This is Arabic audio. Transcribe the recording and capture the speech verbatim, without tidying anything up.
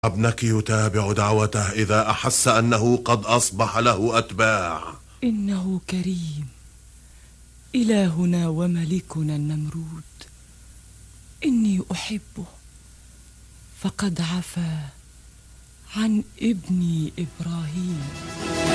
ابنك يتابع دعوته إذا أحس أنه قد أصبح له أتباع. إنه كريم، إلهنا وملكنا النمرود. إني أحبه، فقد عفا عن ابني إبراهيم.